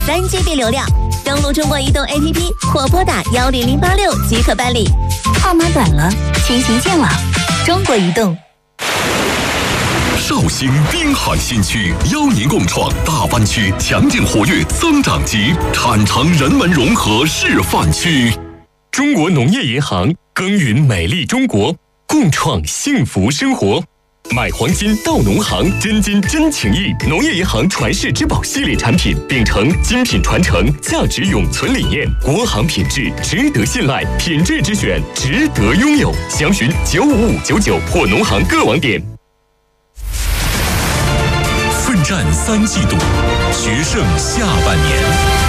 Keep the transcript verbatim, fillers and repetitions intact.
三 G B 流量。登录中国移动 A P P 或拨打幺零零八六即可办理。号码短了，亲行健网。中国移动。 绍兴滨海新区邀您共创大湾区强劲活跃增长极产城人文融合示范区。 中国农业银行耕耘美丽中国，共创幸福生活。买黄金到农行，真金真情谊。农业银行传世之宝系列产品，秉承精品传承、价值永存理念，国行品质值得信赖，品质之选值得拥有。详询九五五九九或农行各网点。 奋战三季度，决胜下半年。